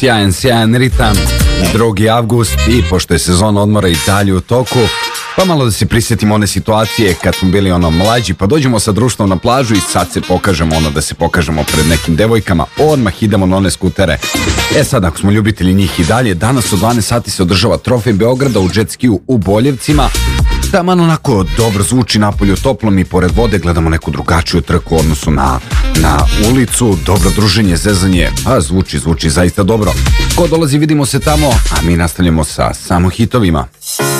Sjajan ritam, 2. avgust i pošto je sezona odmora i dalje u toku, pa malo da se prisjetimo one situacije kad smo bili mlađi, pa dođemo sa društvom na plažu i sad se pokažemo da se pokažemo pred nekim devojkama, odmah idemo na one skutere. Sad ako smo ljubitelji njih i dalje, danas u 12 sati se održava Trofej Beograda u jet skiju u Boljevcima. Taman onako dobro zvuči napolju toplom i pored vode gledamo neku drugačiju trku u odnosu na ulicu, dobro druženje, zezanje, a zvuči zaista dobro. Ko dolazi vidimo se tamo, a mi nastavljamo sa samo hitovima.